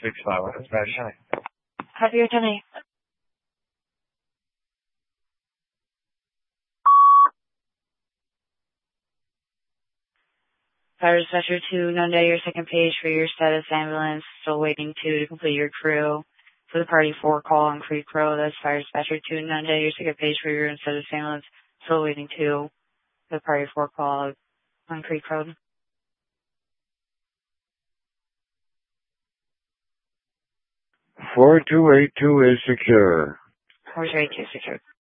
651 dispatch. Have your journey. Fire dispatcher 2, Nunda, your second page for your status ambulance. Still waiting to complete your crew for the party 4 call on Creek Road. That's fire dispatcher 2, Nunda, your second page for your status ambulance. Still waiting to the party 4 call on Creek Road. 4282 is secure. 4282 secure.